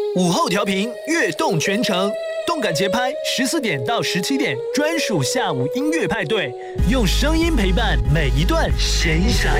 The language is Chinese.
午后调频悦动全城，动感节拍14点到17点，专属下午音乐派对，用声音陪伴每一段闲暇